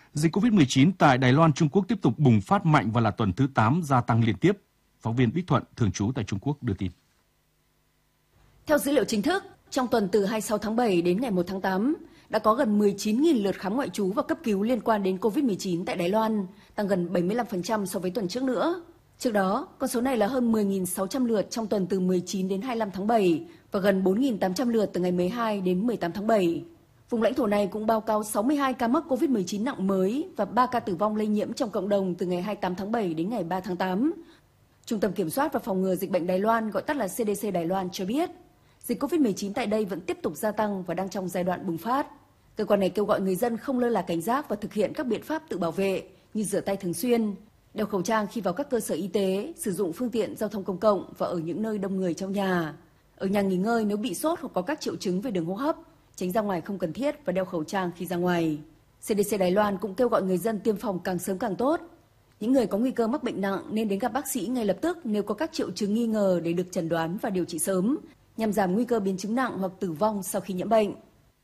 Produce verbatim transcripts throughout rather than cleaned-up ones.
Dịch covid mười chín tại Đài Loan, Trung Quốc tiếp tục bùng phát mạnh và là tuần thứ tám gia tăng liên tiếp. Phóng viên Bích Thuận, thường trú tại Trung Quốc đưa tin. Theo dữ liệu chính thức, trong tuần từ hai mươi sáu tháng bảy đến ngày một tháng tám, đã có gần mười chín nghìn lượt khám ngoại trú và cấp cứu liên quan đến covid mười chín tại Đài Loan, tăng gần bảy mươi lăm phần trăm so với tuần trước nữa. Trước đó, con số này là hơn mười nghìn sáu trăm lượt trong tuần từ mười chín đến hai mươi lăm tháng bảy và gần bốn nghìn tám trăm lượt từ ngày mười hai đến mười tám tháng bảy. Vùng lãnh thổ này cũng báo cáo sáu mươi hai ca mắc covid mười chín nặng mới và ba ca tử vong lây nhiễm trong cộng đồng từ ngày hai mươi tám tháng bảy đến ngày ba tháng tám. Trung tâm Kiểm soát và Phòng ngừa Dịch bệnh Đài Loan, gọi tắt là xê đê xê Đài Loan, cho biết dịch covid mười chín tại đây vẫn tiếp tục gia tăng và đang trong giai đoạn bùng phát. Cơ quan này kêu gọi người dân không lơ là cảnh giác và thực hiện các biện pháp tự bảo vệ như rửa tay thường xuyên, đeo khẩu trang khi vào các cơ sở y tế, sử dụng phương tiện giao thông công cộng và ở những nơi đông người trong nhà. Ở nhà nghỉ ngơi nếu bị sốt hoặc có các triệu chứng về đường hô hấp, tránh ra ngoài không cần thiết và đeo khẩu trang khi ra ngoài. xê đê xê Đài Loan cũng kêu gọi người dân tiêm phòng càng sớm càng tốt. Những người có nguy cơ mắc bệnh nặng nên đến gặp bác sĩ ngay lập tức nếu có các triệu chứng nghi ngờ để được chẩn đoán và điều trị sớm, nhằm giảm nguy cơ biến chứng nặng hoặc tử vong sau khi nhiễm bệnh.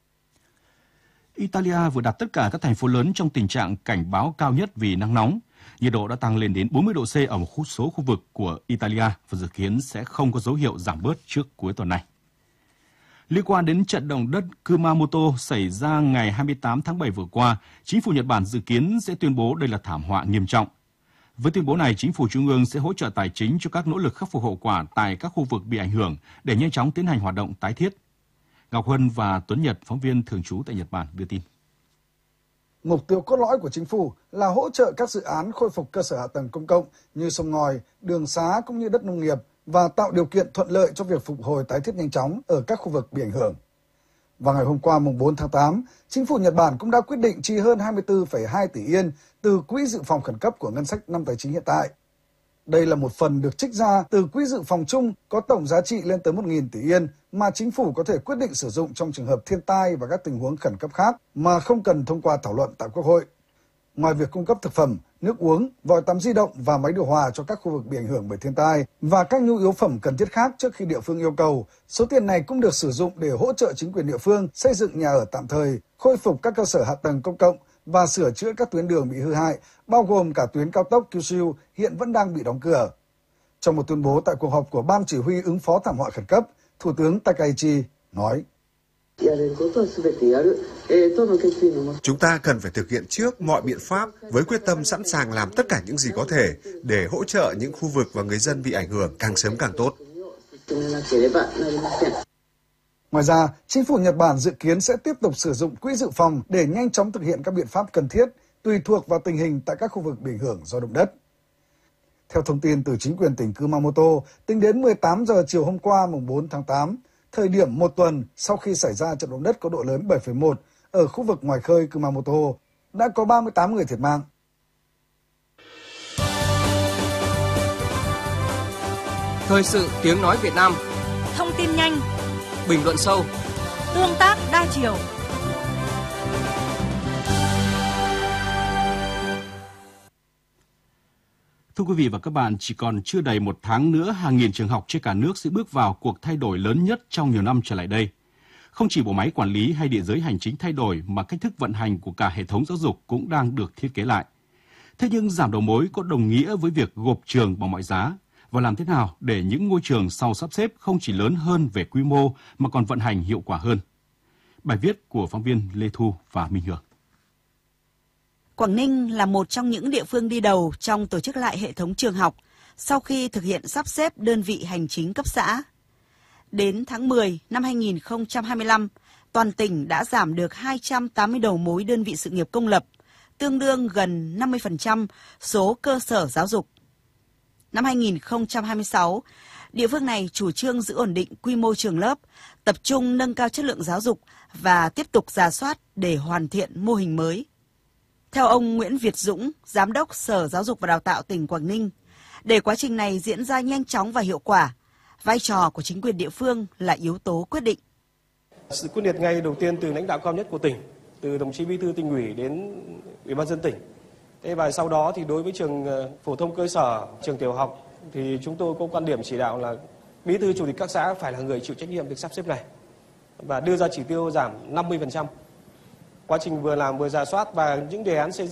Italia vừa đặt tất cả các thành phố lớn trong tình trạng cảnh báo cao nhất vì nắng nóng. Nhiệt độ đã tăng lên đến bốn mươi độ C ở một số khu vực của Italia và dự kiến sẽ không có dấu hiệu giảm bớt trước cuối tuần này. Liên quan đến trận động đất Kumamoto xảy ra ngày hai mươi tám tháng bảy vừa qua, chính phủ Nhật Bản dự kiến sẽ tuyên bố đây là thảm họa nghiêm trọng. Với tuyên bố này, chính phủ trung ương sẽ hỗ trợ tài chính cho các nỗ lực khắc phục hậu quả tại các khu vực bị ảnh hưởng để nhanh chóng tiến hành hoạt động tái thiết. Ngọc Huân và Tuấn Nhật, phóng viên thường trú tại Nhật Bản đưa tin. Mục tiêu cốt lõi của chính phủ là hỗ trợ các dự án khôi phục cơ sở hạ tầng công cộng như sông ngòi, đường xá cũng như đất nông nghiệp và tạo điều kiện thuận lợi cho việc phục hồi tái thiết nhanh chóng ở các khu vực bị ảnh hưởng. Vào ngày hôm qua mùng bốn tháng tám, chính phủ Nhật Bản cũng đã quyết định chi hơn hai mươi tư phẩy hai tỷ yên từ quỹ dự phòng khẩn cấp của ngân sách năm tài chính hiện tại. Đây là một phần được trích ra từ quỹ dự phòng chung có tổng giá trị lên tới một nghìn tỷ yên mà chính phủ có thể quyết định sử dụng trong trường hợp thiên tai và các tình huống khẩn cấp khác mà không cần thông qua thảo luận tại Quốc hội. Ngoài việc cung cấp thực phẩm, nước uống, vòi tắm di động và máy điều hòa cho các khu vực bị ảnh hưởng bởi thiên tai và các nhu yếu phẩm cần thiết khác trước khi địa phương yêu cầu, số tiền này cũng được sử dụng để hỗ trợ chính quyền địa phương xây dựng nhà ở tạm thời, khôi phục các cơ sở hạ tầng công cộng và sửa chữa các tuyến đường bị hư hại, bao gồm cả tuyến cao tốc Kyushu hiện vẫn đang bị đóng cửa. Trong một tuyên bố tại cuộc họp của Ban Chỉ huy ứng phó thảm họa khẩn cấp, Thủ tướng Takaichi nói: Chúng ta cần phải thực hiện trước mọi biện pháp với quyết tâm sẵn sàng làm tất cả những gì có thể để hỗ trợ những khu vực và người dân bị ảnh hưởng càng sớm càng tốt. Ngoài ra, chính phủ Nhật Bản dự kiến sẽ tiếp tục sử dụng quỹ dự phòng để nhanh chóng thực hiện các biện pháp cần thiết tùy thuộc vào tình hình tại các khu vực bị ảnh hưởng do động đất. Theo thông tin từ chính quyền tỉnh Kumamoto, tính đến mười tám giờ chiều hôm qua mùng bốn tháng tám, thời điểm một tuần sau khi xảy ra trận động đất có độ lớn bảy phẩy một ở khu vực ngoài khơi Kumamoto, đã có ba mươi tám người thiệt mạng. Thời sự tiếng nói Việt Nam. Thông tin nhanh, bình luận sâu, tương tác đa chiều. Thưa quý vị và các bạn, chỉ còn chưa đầy một tháng nữa, hàng nghìn trường học trên cả nước sẽ bước vào cuộc thay đổi lớn nhất trong nhiều năm trở lại đây. Không chỉ bộ máy quản lý hay địa giới hành chính thay đổi mà cách thức vận hành của cả hệ thống giáo dục cũng đang được thiết kế lại. Thế nhưng giảm đầu mối có đồng nghĩa với việc gộp trường bằng mọi giá và làm thế nào để những ngôi trường sau sắp xếp không chỉ lớn hơn về quy mô mà còn vận hành hiệu quả hơn. Bài viết của phóng viên Lê Thu và Minh Hương. Quảng Ninh là một trong những địa phương đi đầu trong tổ chức lại hệ thống trường học sau khi thực hiện sắp xếp đơn vị hành chính cấp xã. Đến tháng mười năm hai nghìn không trăm hai mươi lăm, toàn tỉnh đã giảm được hai trăm tám mươi đầu mối đơn vị sự nghiệp công lập, tương đương gần năm mươi phần trăm số cơ sở giáo dục. Năm hai nghìn không trăm hai mươi sáu, địa phương này chủ trương giữ ổn định quy mô trường lớp, tập trung nâng cao chất lượng giáo dục và tiếp tục rà soát để hoàn thiện mô hình mới. Theo ông Nguyễn Việt Dũng, Giám đốc Sở Giáo dục và Đào tạo tỉnh Quảng Ninh, để quá trình này diễn ra nhanh chóng và hiệu quả, vai trò của chính quyền địa phương là yếu tố quyết định. Sự quyết liệt ngay đầu tiên từ lãnh đạo cao nhất của tỉnh, từ đồng chí Bí thư Tỉnh ủy đến Ủy ban nhân dân tỉnh. Thế và sau đó thì đối với trường phổ thông cơ sở, trường tiểu học thì chúng tôi có quan điểm chỉ đạo là Bí thư chủ tịch các xã phải là người chịu trách nhiệm việc sắp xếp này và đưa ra chỉ tiêu giảm năm mươi phần trăm. Quá trình vừa làm vừa rà soát và những đề án xây dựng